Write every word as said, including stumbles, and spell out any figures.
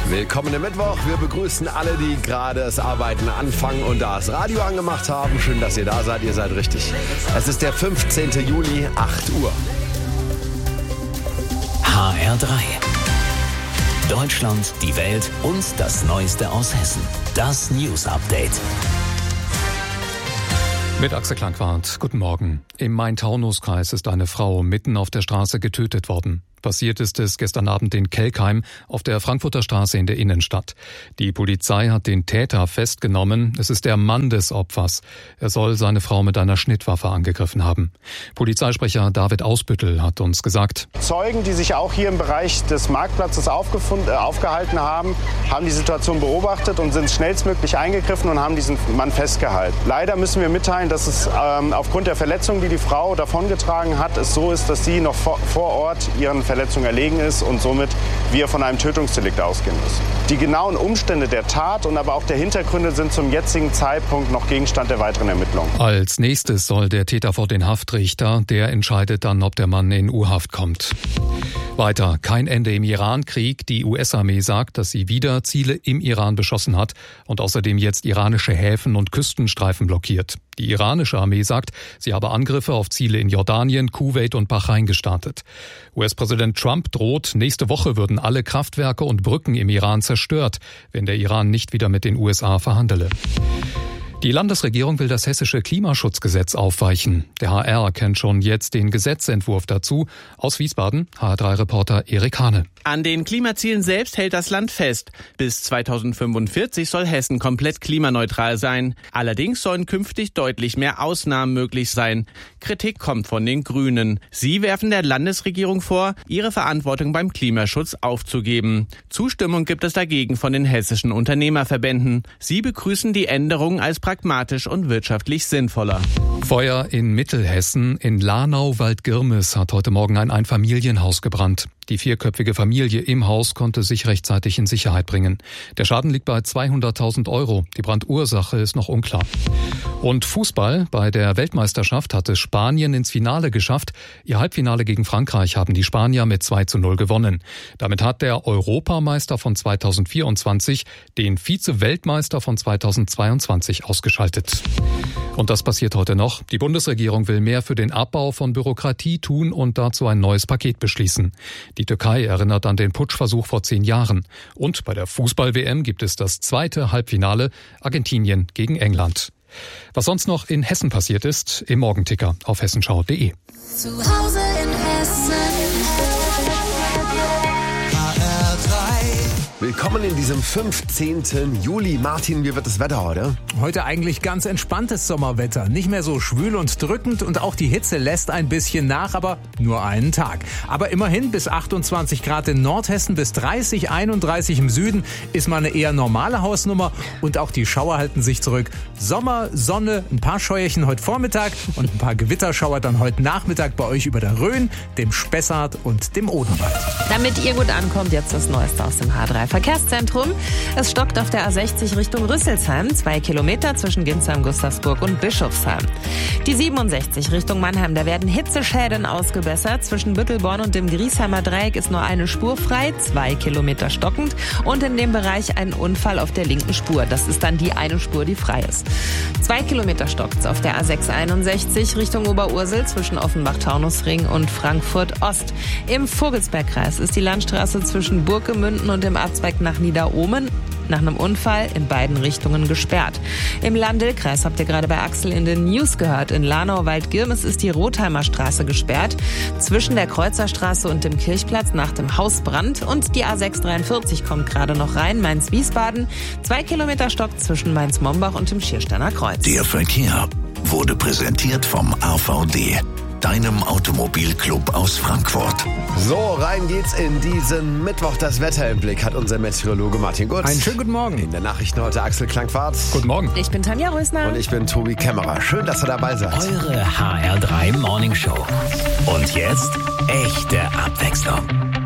Willkommen im Mittwoch. Wir begrüßen alle, die gerade das Arbeiten anfangen und das Radio angemacht haben. Schön, dass ihr da seid. Ihr seid richtig. Es ist der fünfzehnten Juli, acht Uhr. H R drei. Deutschland, die Welt und das Neueste aus Hessen. Das News Update. Mit Axel Klangwart. Guten Morgen. Im Main-Taunus-Kreis ist eine Frau mitten auf der Straße getötet worden. Passiert ist es gestern Abend in Kelkheim auf der Frankfurter Straße in der Innenstadt. Die Polizei hat den Täter festgenommen. Es ist der Mann des Opfers. Er soll seine Frau mit einer Schnittwaffe angegriffen haben. Polizeisprecher David Ausbüttel hat uns gesagt: Zeugen, die sich auch hier im Bereich des Marktplatzes aufgefunden, äh, aufgehalten haben, haben die Situation beobachtet und sind schnellstmöglich eingegriffen und haben diesen Mann festgehalten. Leider müssen wir mitteilen, dass es ähm, aufgrund der Verletzungen, die die Frau davongetragen hat, es so ist, dass sie noch vor, vor Ort ihren Verletzung erlegen ist und somit wir von einem Tötungsdelikt ausgehen müssen. Die genauen Umstände der Tat und aber auch der Hintergründe sind zum jetzigen Zeitpunkt noch Gegenstand der weiteren Ermittlungen. Als nächstes soll der Täter vor den Haftrichter. Der entscheidet dann, ob der Mann in U-Haft kommt. Weiter, kein Ende im Iran-Krieg. Die U S-Armee sagt, dass sie wieder Ziele im Iran beschossen hat und außerdem jetzt iranische Häfen und Küstenstreifen blockiert. Die iranische Armee sagt, sie habe Angriffe auf Ziele in Jordanien, Kuwait und Bahrain gestartet. U S-Präsident Trump droht, nächste Woche würden alle Kraftwerke und Brücken im Iran zerstört, wenn der Iran nicht wieder mit den U S A verhandele. Die Landesregierung will das hessische Klimaschutzgesetz aufweichen. Der H R kennt schon jetzt den Gesetzentwurf dazu. Aus Wiesbaden, H R drei Reporter Erik Hane. An den Klimazielen selbst hält das Land fest. Bis zweitausendfünfundvierzig soll Hessen komplett klimaneutral sein. Allerdings sollen künftig deutlich mehr Ausnahmen möglich sein. Kritik kommt von den Grünen. Sie werfen der Landesregierung vor, ihre Verantwortung beim Klimaschutz aufzugeben. Zustimmung gibt es dagegen von den hessischen Unternehmerverbänden. Sie begrüßen die Änderung als pragmatisch und wirtschaftlich sinnvoller. Feuer in Mittelhessen. In Lahnau-Waldgirmes hat heute Morgen ein Einfamilienhaus gebrannt. Die vierköpfige Familie im Haus konnte sich rechtzeitig in Sicherheit bringen. Der Schaden liegt bei zweihunderttausend Euro. Die Brandursache ist noch unklar. Und Fußball. Bei der Weltmeisterschaft hat es Spanien ins Finale geschafft. Ihr Halbfinale gegen Frankreich haben die Spanier mit zwei zu null gewonnen. Damit hat der Europameister von zweitausendvierundzwanzig den Vize-Weltmeister von zweitausendzweiundzwanzig ausgeschaltet. Und das passiert heute noch. Die Bundesregierung will mehr für den Abbau von Bürokratie tun und dazu ein neues Paket beschließen. Die Türkei erinnert an den Putschversuch vor zehn Jahren. Und bei der Fußball-W M gibt es das zweite Halbfinale, Argentinien gegen England. Was sonst noch in Hessen passiert ist, im Morgenticker auf hessenschau punkt de. Zu Hause in Hessen. Willkommen in diesem fünfzehnten Juli. Martin, wie wird das Wetter heute? Heute eigentlich ganz entspanntes Sommerwetter. Nicht mehr so schwül und drückend und auch die Hitze lässt ein bisschen nach, aber nur einen Tag. Aber immerhin bis achtundzwanzig Grad in Nordhessen, bis dreißig, einunddreißig im Süden ist mal eine eher normale Hausnummer und auch die Schauer halten sich zurück. Sommer, Sonne, ein paar Scheuerchen heute Vormittag und ein paar Gewitterschauer dann heute Nachmittag bei euch über der Rhön, dem Spessart und dem Odenwald. Damit ihr gut ankommt, jetzt das Neueste aus dem H drei Verkehrszentrum. Es stockt auf der A sechzig Richtung Rüsselsheim, zwei Kilometer zwischen Ginsheim, Gustavsburg und Bischofsheim. Die siebenundsechzig Richtung Mannheim, da werden Hitzeschäden ausgebessert. Zwischen Büttelborn und dem Griesheimer Dreieck ist nur eine Spur frei, zwei Kilometer stockend. Und in dem Bereich ein Unfall auf der linken Spur. Das ist dann die eine Spur, die frei ist. Zwei Kilometer stockt's auf der A sechs einundsechzig Richtung Oberursel zwischen Offenbach-Taunusring und Frankfurt-Ost. Im Vogelsbergkreis ist die Landstraße zwischen Burgemünden und dem Abzweig nach Niederohmen nach einem Unfall in beiden Richtungen gesperrt. Im Lahn-Dill-Kreis habt ihr gerade bei Axel in den News gehört. In Lahnau-Waldgirmes ist die Rotheimer Straße gesperrt. Zwischen der Kreuzerstraße und dem Kirchplatz nach dem Hausbrand. Und die A sechs dreiundvierzig kommt gerade noch rein. Mainz-Wiesbaden. Zwei Kilometer Stock zwischen Mainz-Mombach und dem Schiersteiner Kreuz. Der Verkehr wurde präsentiert vom A V D, deinem Automobilclub aus Frankfurt. So, rein geht's in diesen Mittwoch. Das Wetter im Blick hat unser Meteorologe Martin Gutz. Einen schönen guten Morgen. In der Nachrichten heute Axel Klangwart. Guten Morgen. Ich bin Tanja Rösner. Und ich bin Tobi Kämmerer. Schön, dass ihr dabei seid. Eure H R drei Morning Show. Und jetzt echte Abwechslung.